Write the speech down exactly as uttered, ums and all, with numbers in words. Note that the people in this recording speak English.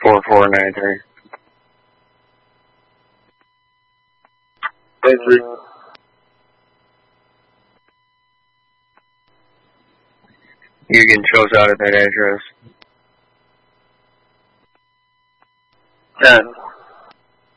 four four nine three. Thank you. You can choose out at that address. ten.